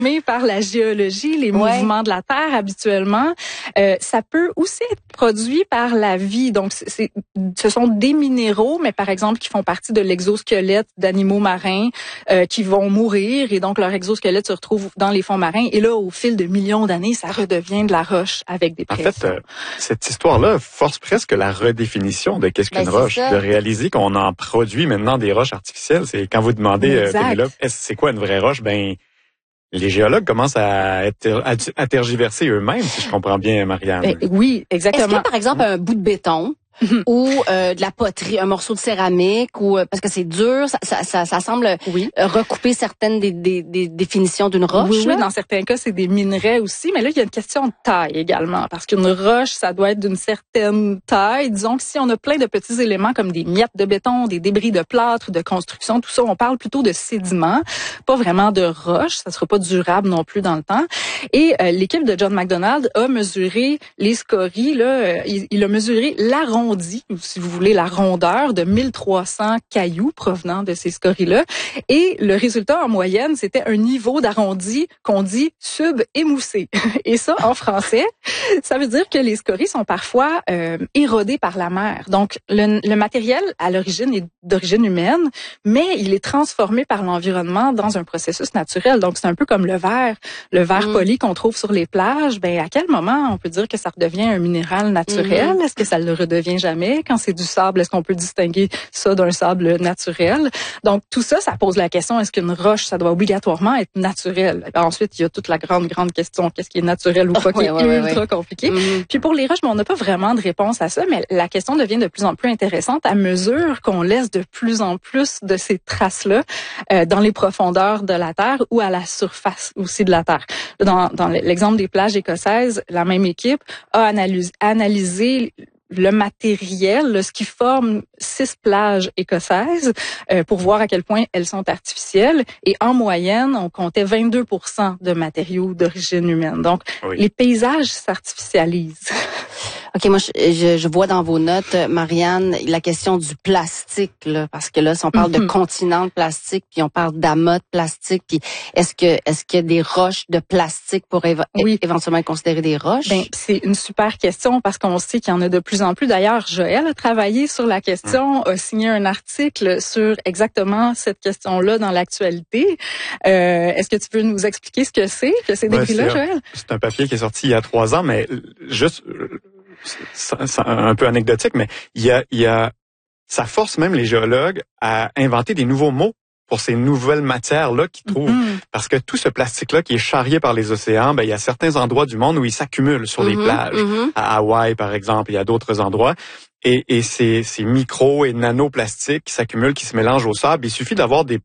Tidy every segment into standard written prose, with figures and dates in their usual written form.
formé par la géologie, les mouvements de la Terre habituellement. Ça peut aussi être produit par la vie. Donc, ce sont des minéraux, mais par exemple, qui font partie de l'exosquelette d'animaux marins qui vont mourir et donc leur exosquelette se retrouve dans les fonds marins. Et là, au fil de millions d'années, ça redevient de la roche avec des pressions. En fait, cette histoire-là force presque la redéfinition de qu'est-ce qu'une roche, de réaliser qu'on en produit maintenant des roches artificielles. C'est quand vous demandez, Pénélope, c'est quoi une vraie roche? Ben, les géologues commencent à tergiverser eux-mêmes, si je comprends bien, Marianne. Oui, exactement. Est-ce que, par exemple, un bout de béton ou de la poterie, un morceau de céramique, ou parce que c'est dur, ça semble recouper certaines des définitions d'une roche. Oui, dans certains cas, c'est des minerais aussi, mais là, il y a une question de taille également, parce qu'une roche, ça doit être d'une certaine taille. Disons que si on a plein de petits éléments comme des miettes de béton, des débris de plâtre, de construction, tout ça, on parle plutôt de sédiments, pas vraiment de roche. Ça sera pas durable non plus dans le temps. Et l'équipe de John McDonald a mesuré les scories, là, il a mesuré l'arrondi, ou si vous voulez, la rondeur de 1300 cailloux provenant de ces scories-là. Et le résultat en moyenne, c'était un niveau d'arrondi qu'on dit sub-émoussé. Et ça, en français, ça veut dire que les scories sont parfois érodées par la mer. Donc, le matériel, à l'origine, est d'origine humaine, mais il est transformé par l'environnement dans un processus naturel. Donc, c'est un peu comme le verre poli qu'on trouve sur les plages. Ben, à quel moment on peut dire que ça redevient un minéral naturel? Est-ce que ça le redevient jamais? Quand c'est du sable, est-ce qu'on peut distinguer ça d'un sable naturel? Donc, tout ça, ça pose la question, est-ce qu'une roche, ça doit obligatoirement être naturel? Et ensuite, il y a toute la grande question, qu'est-ce qui est naturel ou pas, qui est ultra compliqué. Puis pour les roches, on n'a pas vraiment de réponse à ça, mais la question devient de plus en plus intéressante à mesure qu'on laisse de plus en plus de ces traces-là dans les profondeurs de la Terre ou à la surface aussi de la Terre. Dans l'exemple des plages écossaises, la même équipe a analysé le matériel, ce qui forme 6 plages écossaises, pour voir à quel point elles sont artificielles. Et en moyenne, on comptait 22% de matériaux d'origine humaine. Donc, les paysages s'artificialisent. OK, moi, je vois dans vos notes, Marianne, la question du plastique, là, parce que là, si on parle de continent de plastique, puis on parle d'amas de plastique, puis est-ce qu'il y a des roches de plastique pour éventuellement être considérées des roches? Ben, c'est une super question parce qu'on sait qu'il y en a de plus en plus. D'ailleurs, Joël a travaillé sur la question, a signé un article sur exactement cette question-là dans l'actualité. Est-ce que tu peux nous expliquer ce que c'est, que ces débris-là, Joël? C'est un papier qui est sorti il y a 3 ans, mais juste... C'est un peu anecdotique, mais ça force même les géologues à inventer des nouveaux mots pour ces nouvelles matières-là qu'ils trouvent. Parce que tout ce plastique-là qui est charrié par les océans, ben, il y a certains endroits du monde où il s'accumule sur les plages. À Hawaï, par exemple, il y a d'autres endroits. Et ces micro et nanoplastiques qui s'accumulent, qui se mélangent au sable, il suffit d'avoir des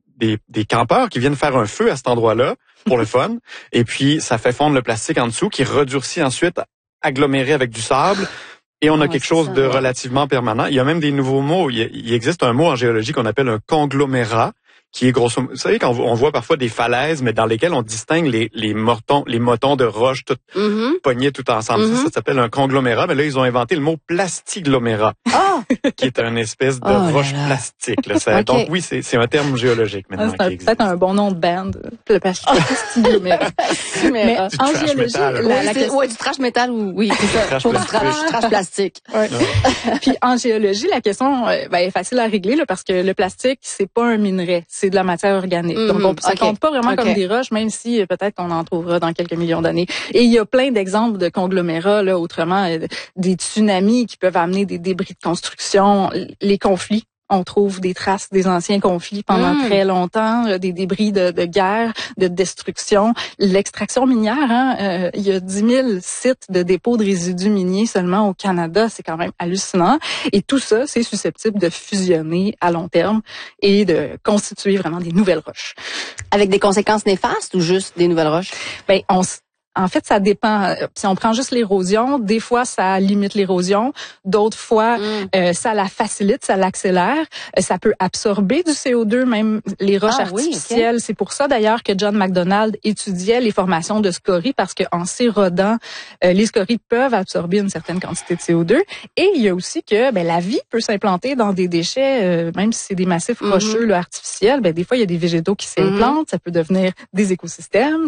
campeurs qui viennent faire un feu à cet endroit-là pour le fun. Et puis, ça fait fondre le plastique en dessous qui redurcit ensuite aggloméré avec du sable, et on a quelque chose de relativement permanent. Il y a même des nouveaux mots. Il existe un mot en géologie qu'on appelle un conglomérat, qui est grosso modo, vous savez, quand on voit parfois des falaises, mais dans lesquelles on distingue les motons de roches toutes pognés tout ensemble. Ça s'appelle un conglomérat, mais là, ils ont inventé le mot plastiglomérat, qui est une espèce de roche plastique. Là. Donc oui, c'est un terme géologique maintenant qui existe. C'est peut-être un bon nom de band, le plastiglomérat. Mais en géologie, du trash métal, c'est ça. Pour du trash plastique. Puis en géologie, la question est facile à régler là, parce que le plastique, c'est pas un minerai. C'est de la matière organique. Donc, ça compte pas vraiment comme des roches, même si peut-être qu'on en trouvera dans quelques millions d'années. Et il y a plein d'exemples de conglomérats, là, autrement, des tsunamis qui peuvent amener des débris de construction, les conflits. On trouve des traces des anciens conflits pendant très longtemps, des débris de guerre, de destruction. L'extraction minière, il y a 10 000 sites de dépôts de résidus miniers seulement au Canada. C'est quand même hallucinant. Et tout ça, c'est susceptible de fusionner à long terme et de constituer vraiment des nouvelles roches. Avec des conséquences néfastes ou juste des nouvelles roches? Ben, en fait, ça dépend. Si on prend juste l'érosion, des fois, ça limite l'érosion. D'autres fois, ça la facilite, ça l'accélère. Ça peut absorber du CO2, même les roches artificielles. C'est pour ça, d'ailleurs, que John McDonald étudiait les formations de scories, parce qu'en s'érodant, les scories peuvent absorber une certaine quantité de CO2. Et il y a aussi que la vie peut s'implanter dans des déchets, même si c'est des massifs rocheux là, artificiels. Des fois, il y a des végétaux qui s'implantent. Ça peut devenir des écosystèmes.